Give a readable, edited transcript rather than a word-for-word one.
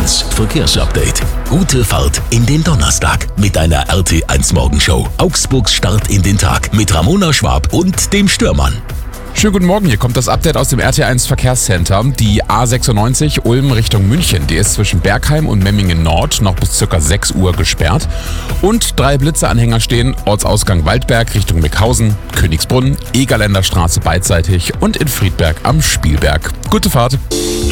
RT1 Verkehrsupdate. Gute Fahrt in den Donnerstag mit einer RT1 Morgenshow. Augsburgs Start in den Tag mit Ramona Schwab und dem Stürmann. Schönen guten Morgen, hier kommt das Update aus dem RT1 Verkehrscenter. Die A96 Ulm Richtung München, die ist zwischen Bergheim und Memmingen Nord noch bis ca. 6 Uhr gesperrt. Und 3 Blitzeanhänger stehen, Ortsausgang Waldberg Richtung Meckhausen, Königsbrunn, Egerländer Straße beidseitig und in Friedberg am Spielberg. Gute Fahrt!